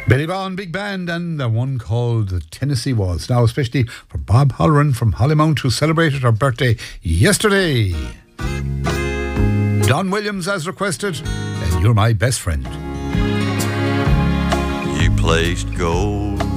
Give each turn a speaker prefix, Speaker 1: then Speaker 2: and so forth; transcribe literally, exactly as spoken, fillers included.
Speaker 1: Billy Bond Big Band and the one called the Tennessee Waltz. Now especially for Bob Halloran from Hollymount, who celebrated her birthday yesterday. Don Williams as requested, and You're My Best Friend.
Speaker 2: You placed gold